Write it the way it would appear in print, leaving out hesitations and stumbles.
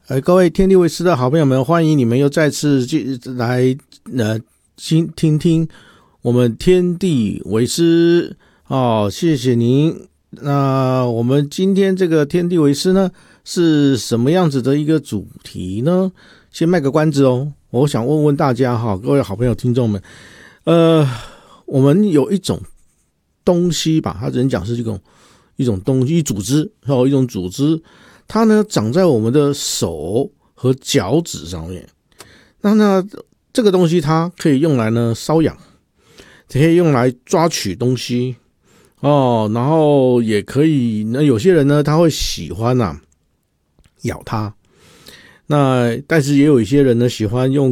各位天地为师的好朋友们，欢迎你们又再次来听听我们天地为师谢谢您。那我们今天这个天地为师呢，是什么样子的一个主题呢？先卖个关子哦，我想问问大家各位好朋友听众们，我们有一种东西吧，它只能讲是一种东西，一种组织，它呢长在我们的手和脚趾上面。那这个东西它可以用来呢瘙痒，可以用来抓取东西然后也可以呢，有些人呢他会喜欢咬它，但是也有一些人呢喜欢用